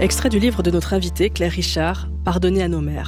Extrait du livre de notre invitée, Claire Richard, « Pardonner à nos mères ».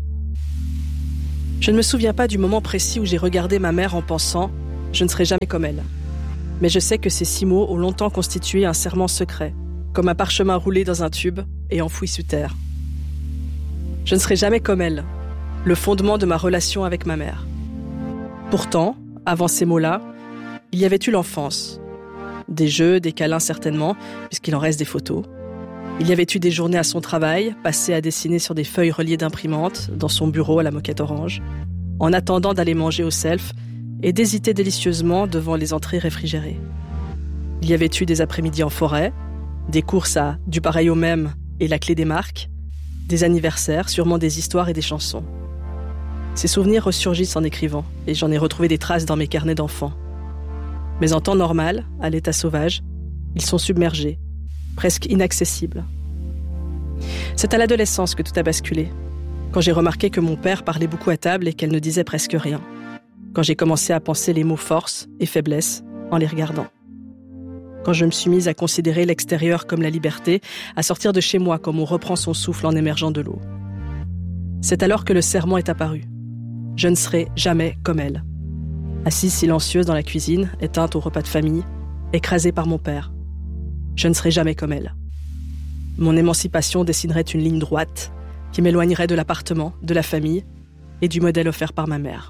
Je ne me souviens pas du moment précis où j'ai regardé ma mère en pensant « je ne serai jamais comme elle ». Mais je sais que ces 6 mots ont longtemps constitué un serment secret, comme un parchemin roulé dans un tube et enfoui sous terre. Je ne serai jamais comme elle, le fondement de ma relation avec ma mère. Pourtant, avant ces mots-là, il y avait eu l'enfance. Des jeux, des câlins certainement, puisqu'il en reste des photos. Il y avait eu des journées à son travail, passées à dessiner sur des feuilles reliées d'imprimantes, dans son bureau à la moquette orange, en attendant d'aller manger au self et d'hésiter délicieusement devant les entrées réfrigérées. Il y avait eu des après-midi en forêt, des courses à du pareil au même et la clé des marques, des anniversaires, sûrement des histoires et des chansons. Ces souvenirs ressurgissent en écrivant, et j'en ai retrouvé des traces dans mes carnets d'enfants. Mais en temps normal, à l'état sauvage, ils sont submergés, presque inaccessibles. C'est à l'adolescence que tout a basculé, quand j'ai remarqué que mon père parlait beaucoup à table et qu'elle ne disait presque rien, quand j'ai commencé à penser les mots force et faiblesse en les regardant, quand je me suis mise à considérer l'extérieur comme la liberté, à sortir de chez moi comme on reprend son souffle en émergeant de l'eau. C'est alors que le serment est apparu. Je ne serai jamais comme elle. Assise silencieuse dans la cuisine, éteinte au repas de famille, écrasée par mon père. Je ne serai jamais comme elle. Mon émancipation dessinerait une ligne droite qui m'éloignerait de l'appartement, de la famille et du modèle offert par ma mère.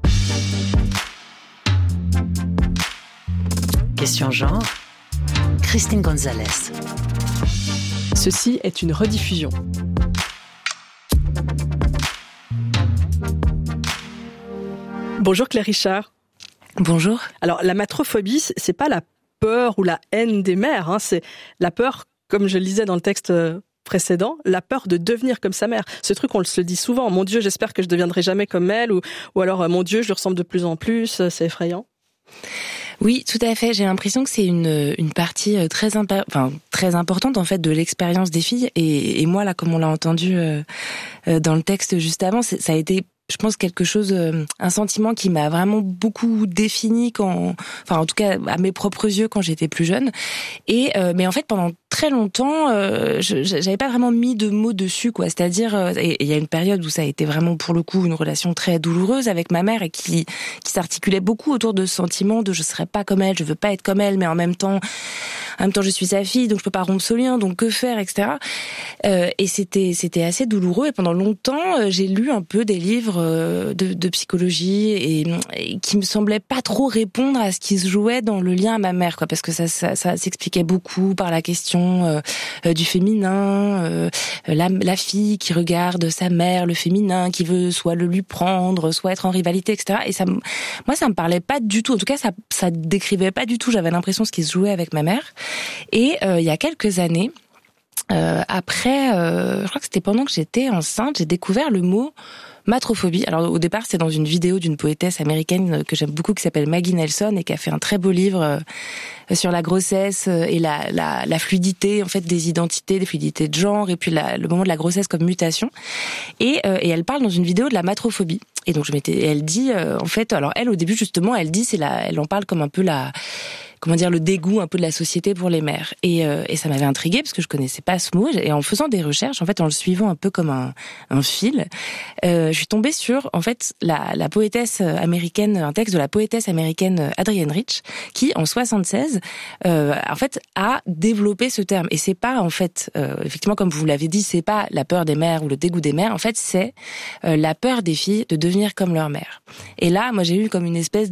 Question genre, Christine Gonzalez. Ceci est une rediffusion. Bonjour Claire Richard. Bonjour. Alors la matrophobie, c'est pas la peur ou la haine des mères, c'est la peur, comme je le lisais dans le texte précédent, la peur de devenir comme sa mère. Ce truc, on se le dit souvent, mon Dieu, j'espère que je deviendrai jamais comme elle, ou alors mon Dieu, je lui ressemble de plus en plus, c'est effrayant. Oui, tout à fait. J'ai l'impression que c'est une partie très importante en fait de l'expérience des filles. Et moi là, comme on l'a entendu dans le texte juste avant, ça a été, je pense, quelque chose, un sentiment qui m'a vraiment beaucoup défini en tout cas à mes propres yeux quand j'étais plus jeune. Et mais en fait pendant très longtemps, j'avais pas vraiment mis de mots dessus, quoi. C'est-à-dire, et il y a une période où ça a été vraiment pour le coup une relation très douloureuse avec ma mère et qui s'articulait beaucoup autour de ce sentiment de je serais pas comme elle, je veux pas être comme elle, mais en même temps je suis sa fille, donc je peux pas rompre ce lien, donc que faire, etc. Et c'était assez douloureux. Et pendant longtemps, j'ai lu un peu des livres de psychologie et qui me semblaient pas trop répondre à ce qui se jouait dans le lien à ma mère, quoi, parce que ça s'expliquait beaucoup par la question du féminin, la fille qui regarde sa mère, le féminin qui veut soit le lui prendre, soit être en rivalité, etc. Et ça me parlait pas du tout. En tout cas, ça décrivait pas du tout. J'avais l'impression ce qui se jouait avec ma mère. Et il y a quelques années, après, je crois que c'était pendant que j'étais enceinte, j'ai découvert le mot matrophobie. Alors au départ, c'est dans une vidéo d'une poétesse américaine que j'aime beaucoup qui s'appelle Maggie Nelson et qui a fait un très beau livre sur la grossesse et la fluidité en fait des identités, des fluidités de genre et puis le moment de la grossesse comme mutation. Et elle parle dans une vidéo de la matrophobie. Et donc elle dit en fait, alors elle au début justement, elle en parle comme un peu le dégoût un peu de la société pour les mères. Et ça m'avait intriguée parce que je connaissais pas ce mot. Et en faisant des recherches, en fait, en le suivant un peu comme un fil, je suis tombée sur, en fait, la poétesse américaine, un texte de la poétesse américaine Adrienne Rich, qui, en 76, en fait, a développé ce terme. Et c'est pas, en fait, effectivement, comme vous l'avez dit, c'est pas la peur des mères ou le dégoût des mères. En fait, c'est la peur des filles de devenir comme leur mère. Et là, moi, j'ai eu comme une espèce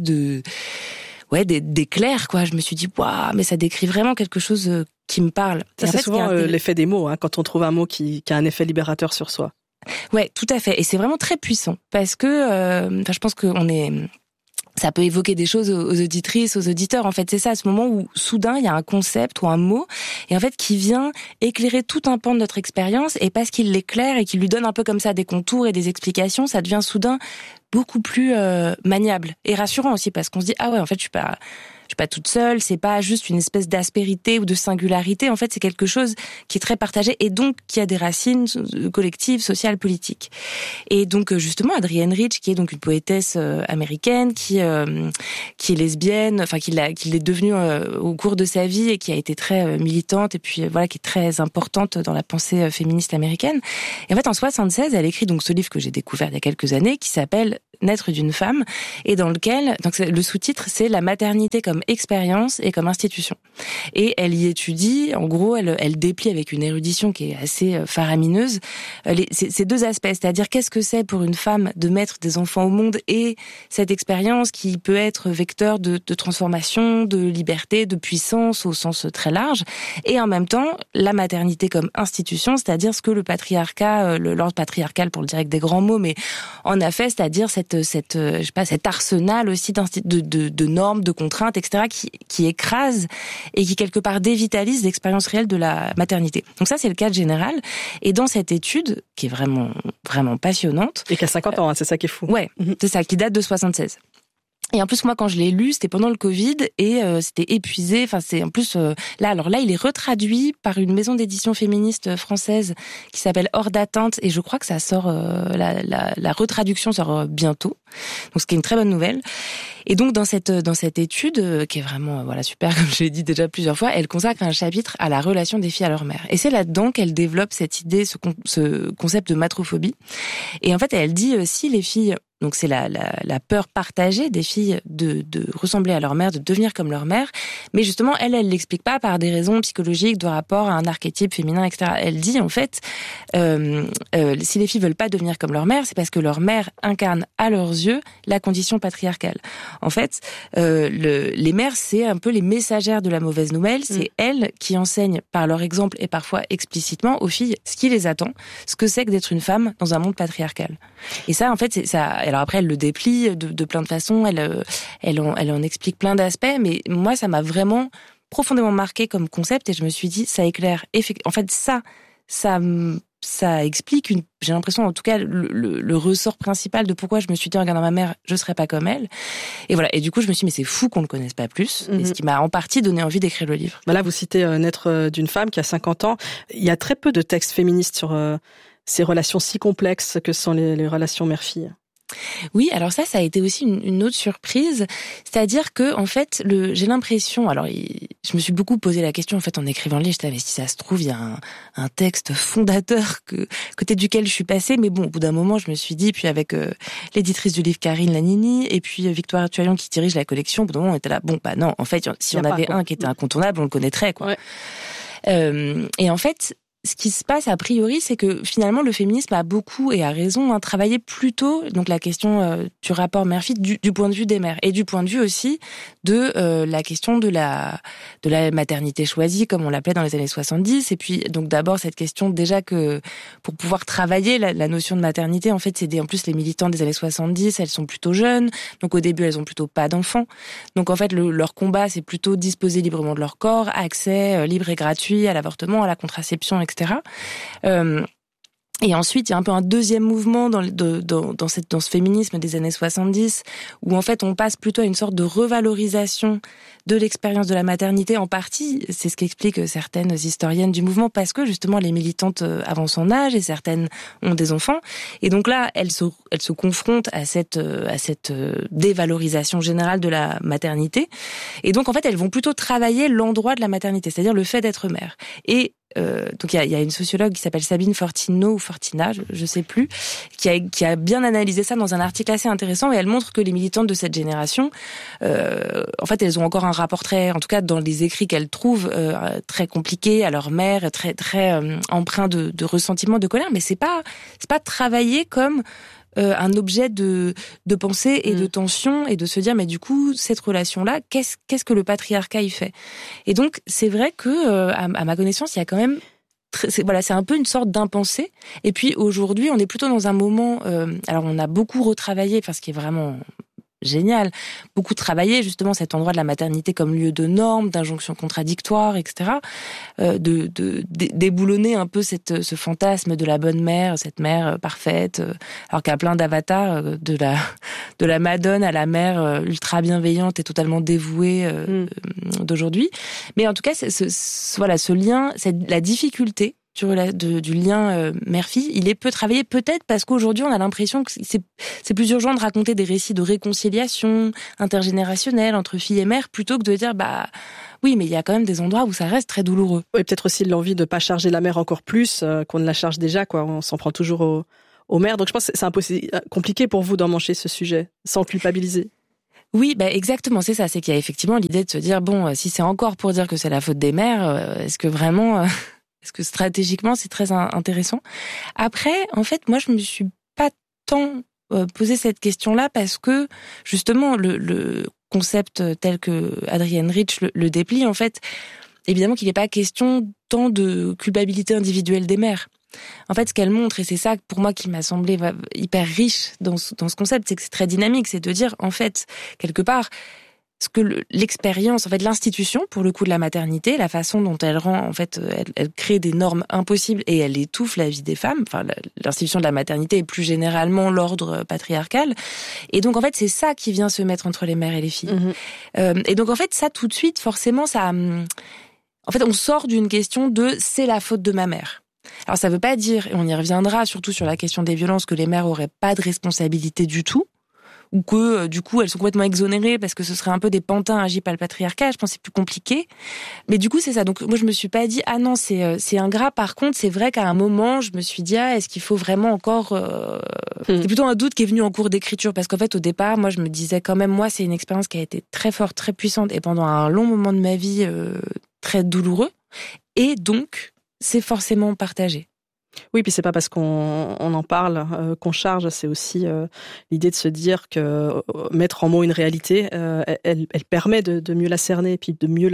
d'éclair, quoi. Je me suis dit, waouh, mais ça décrit vraiment quelque chose qui me parle. Ça, c'est souvent l'effet des mots, quand on trouve un mot qui a un effet libérateur sur soi. Ouais, tout à fait. Et c'est vraiment très puissant. Parce que, je pense ça peut évoquer des choses aux auditrices, aux auditeurs. En fait, c'est ça, à ce moment où, soudain, il y a un concept ou un mot, et en fait, qui vient éclairer tout un pan de notre expérience, et parce qu'il l'éclaire et qu'il lui donne un peu comme ça des contours et des explications, ça devient soudain beaucoup plus maniable et rassurant aussi, parce qu'on se dit, ah ouais, en fait, je suis pas toute seule, c'est pas juste une espèce d'aspérité ou de singularité, en fait, c'est quelque chose qui est très partagé et donc qui a des racines collectives, sociales, politiques. Et donc, justement, Adrienne Rich, qui est donc une poétesse américaine, qui est lesbienne, qui l'est devenue au cours de sa vie et qui a été très militante militante et puis voilà, qui est très importante dans la pensée féministe américaine. Et en fait, en 76, elle écrit donc ce livre que j'ai découvert il y a quelques années, qui s'appelle Naître d'une femme, et dans lequel, donc le sous-titre, c'est la maternité comme expérience et comme institution. Et elle y étudie, en gros, elle déplie avec une érudition qui est assez faramineuse ces deux aspects, c'est-à-dire qu'est-ce que c'est pour une femme de mettre des enfants au monde et cette expérience qui peut être vecteur de transformation, de liberté, de puissance au sens très large, et en même temps la maternité comme institution, c'est-à-dire ce que le patriarcat, l'ordre patriarcal pour le dire avec des grands mots, mais en a fait, c'est-à-dire cet arsenal aussi de normes, de contraintes, etc., qui écrase et qui quelque part dévitalise l'expérience réelle de la maternité. Donc ça, c'est le cadre général. Et dans cette étude, qui est vraiment, vraiment passionnante. Et qui a 50 ans, c'est ça qui est fou. Ouais, c'est ça, qui date de 76. Et en plus, moi, quand je l'ai lu, c'était pendant le Covid et c'était épuisé. Enfin, c'est en plus là, il est retraduit par une maison d'édition féministe française qui s'appelle Hors d'atteinte et je crois que ça sort, la retraduction sort bientôt. Donc, ce qui est une très bonne nouvelle. Et donc, dans cette étude qui est vraiment super, comme je l'ai dit déjà plusieurs fois, elle consacre un chapitre à la relation des filles à leur mère. Et c'est là-dedans qu'elle développe cette idée, ce concept de matrophobie. Et en fait, elle dit si les filles, donc c'est la peur partagée des filles de ressembler à leur mère, de devenir comme leur mère, mais justement elle l'explique pas par des raisons psychologiques de rapport à un archétype féminin, etc. Elle dit en fait si les filles veulent pas devenir comme leur mère, c'est parce que leur mère incarne à leurs yeux la condition patriarcale. En fait, les mères, c'est un peu les messagères de la mauvaise nouvelle, c'est elles qui enseignent par leur exemple et parfois explicitement aux filles ce qui les attend, ce que c'est que d'être une femme dans un monde patriarcal. Et ça, en fait, c'est ça. Alors après, elle le déplie de plein de façons, elle en explique plein d'aspects, mais moi, ça m'a vraiment profondément marqué comme concept et je me suis dit, ça éclaire. En fait, ça explique j'ai l'impression, en tout cas, le ressort principal de pourquoi je me suis dit, en regardant ma mère, je serais pas comme elle. Et voilà. Et du coup, je me suis dit, mais c'est fou qu'on le connaisse pas plus. Et ce qui m'a en partie donné envie d'écrire le livre. Là, vous citez Naître d'une femme qui a 50 ans. Il y a très peu de textes féministes sur ces relations si complexes que sont les relations mère-fille. Oui, alors ça a été aussi une autre surprise, c'est-à-dire que en fait, j'ai l'impression, je me suis beaucoup posé la question en fait en écrivant le livre, je savais si ça se trouve il y a un texte fondateur côté duquel je suis passée, mais bon, au bout d'un moment, je me suis dit, puis avec l'éditrice du livre Karine Lanini et puis Victoire Tuaillon qui dirige la collection, au bout d'un moment on était là, bon bah non, en fait, si on avait un qui était incontournable, on le connaîtrait quoi. Ouais. Et en fait, ce qui se passe a priori, c'est que finalement le féminisme a beaucoup et a raison travaillé plutôt donc la question du rapport mère-fille du point de vue des mères et du point de vue aussi de la question de la maternité choisie comme on l'appelait dans les années 70 et puis donc d'abord cette question déjà que pour pouvoir travailler la notion de maternité en fait c'est en plus les militantes des années 70 elles sont plutôt jeunes donc au début elles ont plutôt pas d'enfants donc en fait leur combat c'est plutôt disposer librement de leur corps, accès libre et gratuit à l'avortement, à la contraception, etc. Et ensuite, il y a un peu un deuxième mouvement dans ce féminisme des années 70, où en fait on passe plutôt à une sorte de revalorisation de l'expérience de la maternité. En partie, c'est ce qu'expliquent certaines historiennes du mouvement, parce que justement les militantes avancent en âge et certaines ont des enfants. Et donc là, elles se confrontent à cette dévalorisation générale de la maternité. Et donc en fait, elles vont plutôt travailler l'endroit de la maternité, c'est-à-dire le fait d'être mère. Et donc il y a une sociologue qui s'appelle Sabine Fortino ou Fortina, je sais plus, qui a bien analysé ça dans un article assez intéressant et elle montre que les militantes de cette génération, en fait, elles ont encore un rapport très, en tout cas dans les écrits qu'elles trouvent très compliqué à leur mère, très empreint de ressentiment, de colère, mais c'est pas travaillé comme un objet de pensée et de tension et de se dire mais du coup cette relation-là qu'est-ce que le patriarcat y fait. Et donc c'est vrai que à ma connaissance il y a quand même c'est un peu une sorte d'impensé. Et puis aujourd'hui on est plutôt dans un moment alors on a beaucoup retravaillé, enfin ce qui est vraiment génial, beaucoup travaillé justement cet endroit de la maternité comme lieu de normes, d'injonctions contradictoires, etc. De déboulonner un peu ce fantasme de la bonne mère, cette mère parfaite, alors qu'il y a plein d'avatars de la Madone à la mère ultra bienveillante et totalement dévouée d'aujourd'hui. Mais en tout cas, ce lien, c'est la difficulté du lien mère-fille, il est peu travaillé, peut-être parce qu'aujourd'hui on a l'impression que c'est plus urgent de raconter des récits de réconciliation intergénérationnelle entre filles et mères plutôt que de dire oui, mais il y a quand même des endroits où ça reste très douloureux. Oui, peut-être aussi l'envie de pas charger la mère encore plus qu'on ne la charge déjà, quoi. On s'en prend toujours aux mères. Donc je pense que c'est un peu compliqué pour vous d'emmancher ce sujet sans culpabiliser. Oui, exactement, c'est ça. C'est qu'il y a effectivement l'idée de se dire, si c'est encore pour dire que c'est la faute des mères, est-ce que vraiment, est-ce que stratégiquement c'est très intéressant? Après, en fait, moi je me suis pas tant posé cette question-là parce que justement le concept tel que Adrienne Rich le déplie, en fait, évidemment qu'il n'est pas question tant de culpabilité individuelle des mères. En fait, ce qu'elle montre, et c'est ça pour moi qui m'a semblé hyper riche dans ce concept, c'est que c'est très dynamique, c'est de dire, en fait, quelque part, ce que l'expérience, en fait, l'institution, pour le coup de la maternité, la façon dont elle rend, en fait, elle crée des normes impossibles et elle étouffe la vie des femmes, enfin, l'institution de la maternité et plus généralement l'ordre patriarcal. Et donc, en fait, c'est ça qui vient se mettre entre les mères et les filles. Mmh. Et donc, en fait, ça, tout de suite, forcément, ça, en fait, on sort d'une question de c'est la faute de ma mère. Alors ça veut pas dire, et on y reviendra surtout sur la question des violences, que les mères auraient pas de responsabilité du tout, ou que du coup elles sont complètement exonérées parce que ce serait un peu des pantins agis par le patriarcat. Je pense que c'est plus compliqué. Mais du coup c'est ça. Donc moi je me suis pas dit non c'est ingrat. Par contre c'est vrai qu'à un moment je me suis dit est-ce qu'il faut vraiment encore C'est plutôt un doute qui est venu en cours d'écriture parce qu'en fait au départ moi je me disais quand même moi c'est une expérience qui a été très forte, très puissante et pendant un long moment de ma vie très douloureux et donc c'est forcément partagé. Oui, puis c'est pas parce qu'on en parle qu'on charge, c'est aussi l'idée de se dire que mettre en mots une réalité, elle permet de mieux la cerner et puis de mieux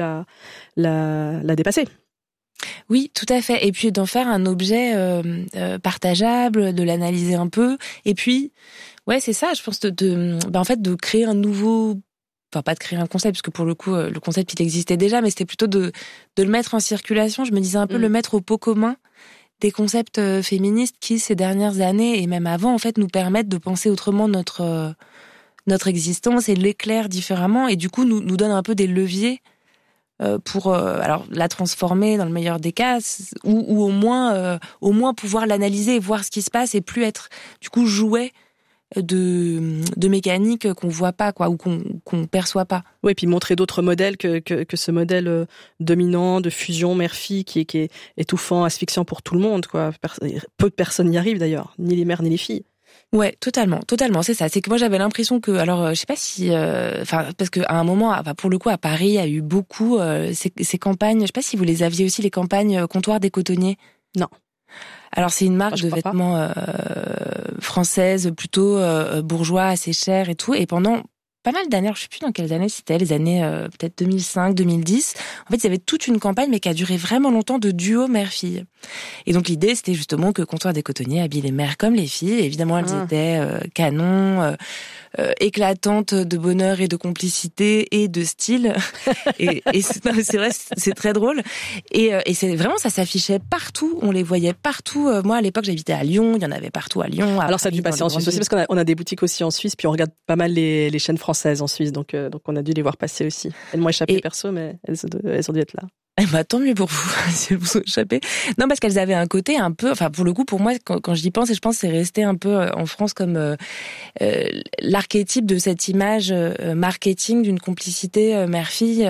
la dépasser. Oui, tout à fait. Et puis d'en faire un objet partageable, de l'analyser un peu. Et puis, ouais, c'est ça. Je pense en fait, de créer un nouveau. Enfin, pas de créer un concept, parce que pour le coup, le concept, il existait déjà, mais c'était plutôt de le mettre en circulation. Je me disais un peu le mettre au pot commun des concepts féministes qui, ces dernières années, et même avant, en fait, nous permettent de penser autrement notre existence et l'éclairent différemment, et du coup, nous donnent un peu des leviers pour alors la transformer dans le meilleur des cas, ou au moins pouvoir l'analyser et voir ce qui se passe, et plus être, du coup, jouet de mécaniques qu'on voit pas, quoi, ou qu'on perçoit pas. Oui, et puis montrer d'autres modèles que ce modèle dominant de fusion mère-fille qui est étouffant, asphyxiant pour tout le monde, quoi. Peu de personnes n'y arrivent d'ailleurs, ni les mères ni les filles. Ouais, totalement, c'est ça. C'est que moi j'avais l'impression que, alors je sais pas si, parce que à un moment, pour le coup à Paris, il y a eu beaucoup ces campagnes. Je sais pas si vous les aviez aussi, les campagnes comptoir des cotonniers. Non. Alors c'est une marque de vêtements française, plutôt bourgeois, assez cher et tout. Et pendant pas mal d'années, je sais plus dans quelles années c'était, les années peut-être 2005, 2010. En fait, il y avait toute une campagne, mais qui a duré vraiment longtemps, de duo mère-fille. Et donc l'idée, c'était justement que Comptoir des Cotonniers habille les mères comme les filles. Et évidemment, elles étaient canons, éclatantes de bonheur et de complicité et de style. et c'est vrai, c'est très drôle. Et c'est vraiment, ça s'affichait partout. On les voyait partout. Moi, à l'époque, j'habitais à Lyon. Il y en avait partout à Lyon. Alors ça a dû passer en Suisse aussi, parce qu'on a des boutiques aussi en Suisse, puis on regarde pas mal les chaînes françaises en Suisse, donc on a dû les voir passer aussi. Elles m'ont échappé perso, mais elles ont dû être là. Tant mieux pour vous, si elles vous ont échappé. Non, parce qu'elles avaient un côté un peu, enfin, pour le coup, pour moi, quand j'y pense, et je pense que c'est resté un peu en France comme l'archétype de cette image marketing d'une complicité mère-fille,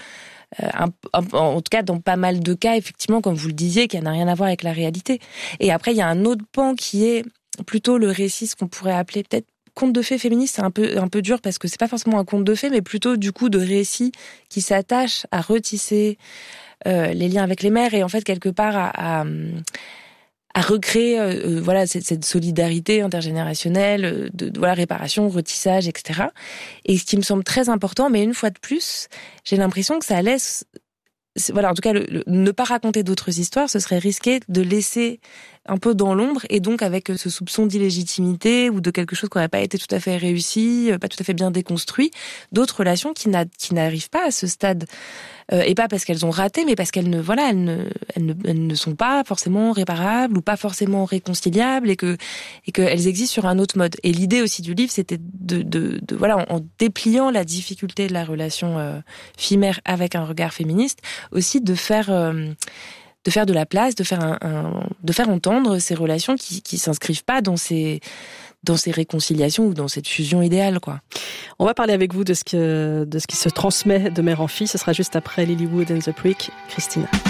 en tout cas dans pas mal de cas, effectivement, comme vous le disiez, qui n'a rien à voir avec la réalité. Et après, il y a un autre pan qui est plutôt le récit, ce qu'on pourrait appeler peut-être conte de fées féministe. C'est un peu dur parce que c'est pas forcément un conte de fées, mais plutôt du coup de récits qui s'attachent à retisser les liens avec les mères et en fait quelque part à recréer voilà cette solidarité intergénérationnelle de voilà, réparation, retissage, etc. Et ce qui me semble très important, mais une fois de plus, j'ai l'impression que ça laisse, voilà, en tout cas, ne pas raconter d'autres histoires, ce serait risquer de laisser un peu dans l'ombre, et donc avec ce soupçon d'illégitimité ou de quelque chose qui n'aurait pas été tout à fait réussi, pas tout à fait bien déconstruit, d'autres relations qui n'arrivent pas à ce stade. Et pas parce qu'elles ont raté, mais parce qu'elles ne sont pas forcément réparables ou pas forcément réconciliables, et qu'elles existent sur un autre mode. Et l'idée aussi du livre, c'était de voilà, en dépliant la difficulté de la relation fille-mère avec un regard féministe, aussi de faire faire de la place, de faire de faire entendre ces relations qui s'inscrivent pas dans ces réconciliations ou dans cette fusion idéale, quoi. On va parler avec vous de ce qui se transmet de mère en fille. Ce sera juste après Lilywood and the Prick. Christine.